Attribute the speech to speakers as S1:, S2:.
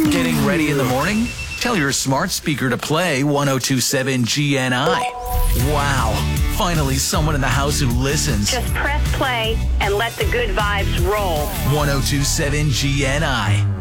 S1: Getting ready in the morning? Tell your smart speaker to play 1027 GNI. Wow, finally someone in the house who listens.
S2: Just press play and let the good vibes roll.
S1: 1027 GNI.